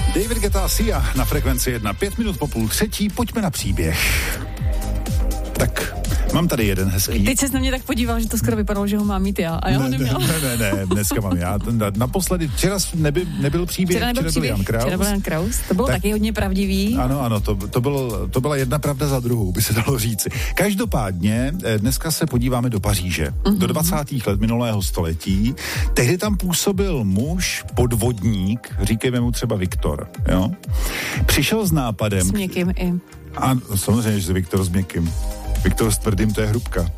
David Guetta a Sia na Frekvenci 1, 5 minut po 2:30, pojďme na příběh. Tak, mám tady jeden hezký. Teď ses na mě tak podíval, že to skoro vypadalo, že ho mám mít já, a já ho neměla. Ne, dneska mám já. Naposledy, včera nebyl příběh, včera byl Jan Kraus. Včera byl Jan Kraus, to bylo taky hodně pravdivý. Ano, to byla jedna pravda za druhou, by se dalo říci. Každopádně, dneska se podíváme do Paříže, do 20. let minulého století. Tehdy tam působil muž, podvodník, říkejme mu třeba Viktor, jo? Přišel s nápadem... S měkkým i. A samozřejmě, že Viktor s měkkým. Viktor s tvrdým, to je hrubka.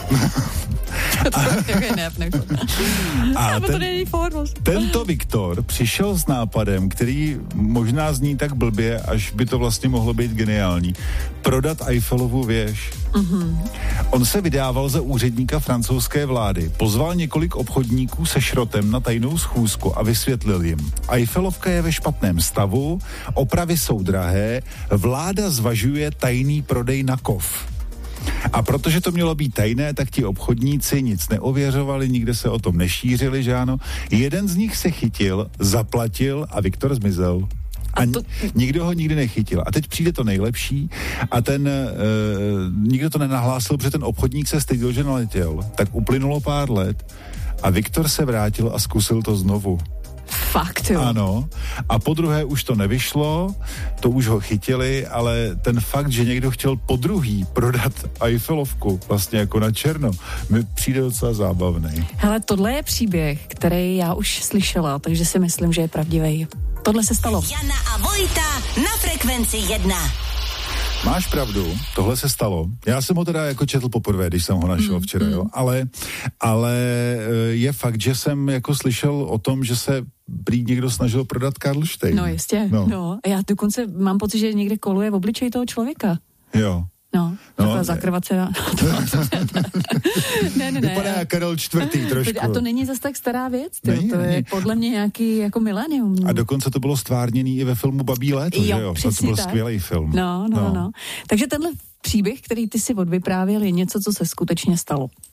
Tento Viktor přišel s nápadem, který možná zní tak blbě, až by to vlastně mohlo být geniální. Prodat Eiffelovu věž. On se vydával za úředníka francouzské vlády, pozval několik obchodníků se šrotem na tajnou schůzku a vysvětlil jim. Eiffelovka je ve špatném stavu, opravy jsou drahé, vláda zvažuje tajný prodej na kov. A protože to mělo být tajné, tak ti obchodníci nic neověřovali, nikde se o tom nešířili, že ano. Jeden z nich se chytil, zaplatil a Viktor zmizel. A nikdo ho nikdy nechytil. A teď přijde to nejlepší a nikdo to nenahlásil, protože ten obchodník se styděl, že naletěl. Tak uplynulo pár let a Viktor se vrátil a zkusil to znovu. Fakt, jo. Ano. A podruhé už to nevyšlo, to už ho chytili, ale ten fakt, že někdo chtěl podruhý prodat Eiffelovku vlastně jako na černo, mi přijde docela zábavný. Hele, tohle je příběh, který já už slyšela, takže si myslím, že je pravdivý. Tohle se stalo. Jana a Vojta na Frekvenci 1. Máš pravdu, tohle se stalo. Já jsem ho teda jako četl poprvé, když jsem ho našel včera, jo. Ale je fakt, že jsem jako slyšel o tom, že se prý někdo snažil prodat Karlštejn. No jistě, no. A já dokonce mám pocit, že někde koluje v obličeji toho člověka. Jo. No, taková zakrvace. Ne. Vypadá jak Karel IV. Trošku. A to není zas tak stará věc, to je podle mě nějaký jako milenium. A dokonce to bylo stvárněný i ve filmu Babí léto, že jo? To byl skvělý film. No. Takže tenhle příběh, který ty si odvyprávěl, je něco, co se skutečně stalo.